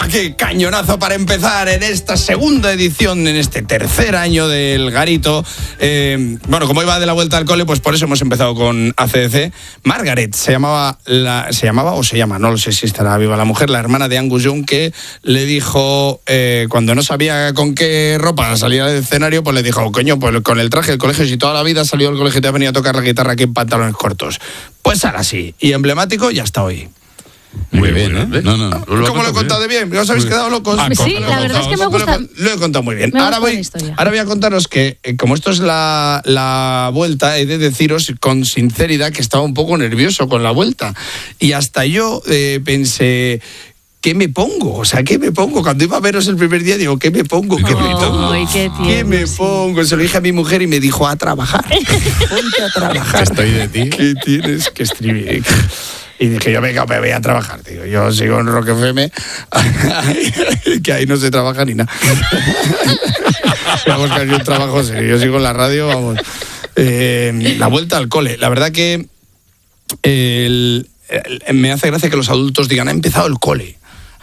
¡Buah, qué cañonazo para empezar en esta segunda edición, en este tercer año del Garito! Bueno, como iba de la vuelta al cole, pues por eso hemos empezado con ACDC. Margaret se llamaba o se llama, no lo sé si estará viva la mujer, la hermana de Angus Young, que le dijo, cuando no sabía con qué ropa salir al escenario, pues le dijo, coño, pues con el traje del colegio, si toda la vida has salido del colegio y te has venido a tocar la guitarra aquí en pantalones cortos. Pues ahora sí, y emblemático ya está hoy. Muy bien, ¿eh? No. ¿Cómo lo he contado de bien? ¿Os habéis quedado locos? Sí, la verdad es que me gusta. Lo he contado muy bien. Ahora voy a contaros que, como esto es la vuelta, he de deciros con sinceridad que estaba un poco nervioso con la vuelta. Y hasta yo pensé, ¿qué me pongo? O sea, ¿qué me pongo? Cuando iba a veros el primer día, digo, ¿qué me pongo? ¿Qué me pongo? Se lo dije a mi mujer y me dijo, a trabajar. Ponte a trabajar. Estoy de ti. ¿Qué tienes que escribir? Y dije yo, venga, me voy a trabajar, tío. Yo sigo en Rock FM, que ahí no se trabaja ni nada. Vamos, que hay un trabajo serio. Yo sigo en la radio, vamos. La vuelta al cole. La verdad que me hace gracia que los adultos digan, ha empezado el cole.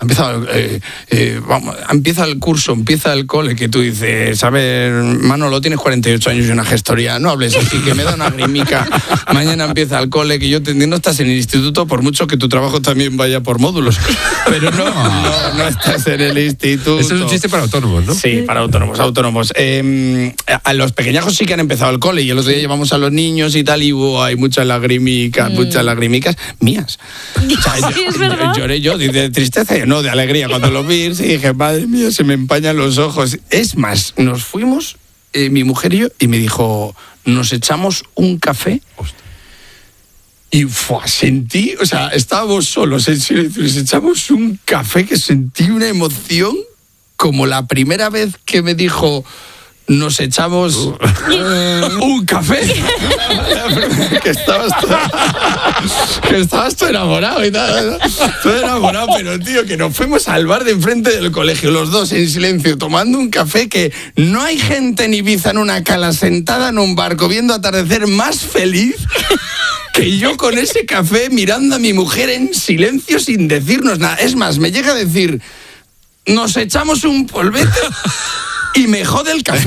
Empieza el curso, empieza el cole, que tú dices, a ver, Manolo, tienes 48 años y una gestoría, no hables así, que me da una grimica. Mañana empieza el cole, que yo no estás en el instituto, por mucho que tu trabajo también vaya por módulos, pero no estás en el instituto. Eso es un chiste para autónomos, ¿no? Sí, para autónomos. A los pequeños sí que han empezado el cole, y el otro día llevamos a los niños y tal, y hay muchas lagrimicas mías. O sea, sí, es verdad. Lloré yo, de tristeza, no, de alegría. Cuando lo vi, y dije, madre mía, se me empañan los ojos. Es más, nos fuimos, mi mujer y yo, y me dijo, nos echamos un café. Hostia. Y sentí, o sea, estábamos solos en silencio, nos echamos un café, que sentí una emoción como la primera vez que me dijo, nos echamos un café. que estabas tú enamorado y tal. Todo enamorado, pero tío, que nos fuimos al bar de enfrente del colegio, los dos en silencio, tomando un café, que no hay gente en Ibiza en una cala sentada en un barco viendo atardecer más feliz que yo con ese café mirando a mi mujer en silencio sin decirnos nada. Es más, me llega a decir, nos echamos un polvete. Y me jode el café.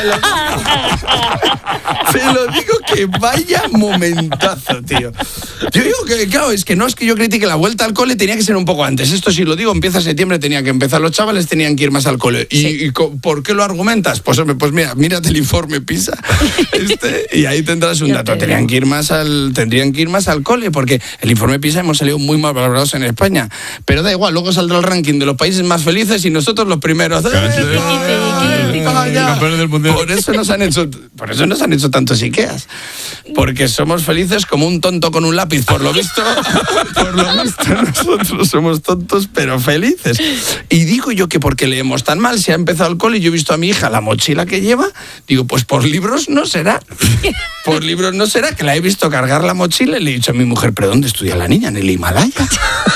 Te lo digo, que vaya momentazo, tío. Yo digo que, claro, es que no es que yo critique la vuelta al cole, tenía que ser un poco antes. Esto, si lo digo, empieza septiembre, tenía que empezar. Los chavales tenían que ir más al cole. ¿Y por qué lo argumentas? Pues mírate el informe PISA. Y ahí tendrás un dato. Tendrían que ir más al cole, porque el informe PISA hemos salido muy mal valorados en España. Pero da igual, luego saldrá el ranking de los países más felices y nosotros los primeros. Campeones del mundial. Por eso nos han hecho tantos Ikeas, porque somos felices como un tonto con un lápiz. Por lo visto nosotros somos tontos pero felices. Y digo yo que porque leemos tan mal, si ha empezado el cole y yo he visto a mi hija la mochila que lleva, digo, pues por libros no será, que la he visto cargar la mochila y le he dicho a mi mujer, ¿pero dónde estudia la niña? ¿En el Himalaya?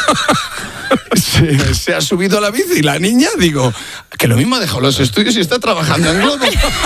Se ha subido a la bici y la niña, digo, que lo mismo ha dejado los estudios y está trabajando en Globo.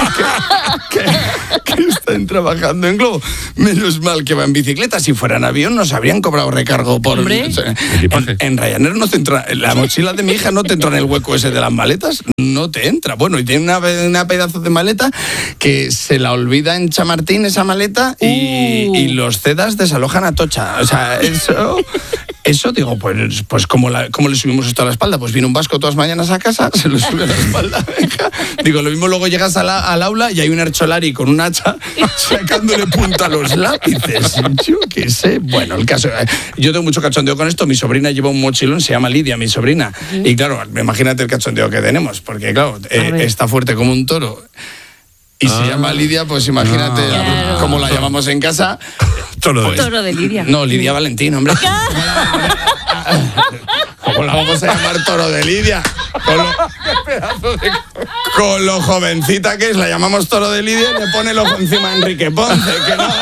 que están trabajando en Globo. Menos mal que va en bicicleta. Si fuera en avión nos habrían cobrado recargo por... En Ryanair no te entra... La mochila de mi hija no te entra en el hueco ese de las maletas. No te entra. Bueno, y tiene una pedazo de maleta que se la olvida en Chamartín, esa maleta, y los CEDAS desalojan a Tocha. O sea, eso digo, pues ¿cómo le subimos esto a la espalda? Pues viene un vasco todas las mañanas a casa, se lo sube a la espalda, venga. Digo, lo mismo luego llegas al aula y hay un Ercholari con un hacha sacándole punta a los lápices. Yo qué sé. Bueno, el caso, yo tengo mucho cachondeo con esto. Mi sobrina lleva un mochilón, se llama Lidia, mi sobrina. Y claro, imagínate el cachondeo que tenemos, porque claro, está fuerte como un toro. Y se llama Lidia, pues imagínate cómo la llamamos en casa. Toro de Lidia. No, Lidia Valentín, hombre. ¿Cómo la vamos a llamar Toro de Lidia? Con lo jovencita que es, la llamamos Toro de Lidia y le pone el ojo encima a Enrique Ponce, que no...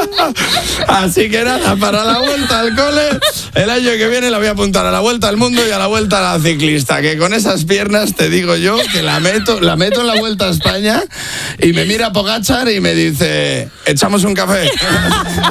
Así que nada, para la vuelta al cole, el año que viene la voy a apuntar a la vuelta al mundo y a la vuelta a la ciclista, que con esas piernas te digo yo que la meto en la vuelta a España y me mira Pogačar y me dice, ¿echamos un café?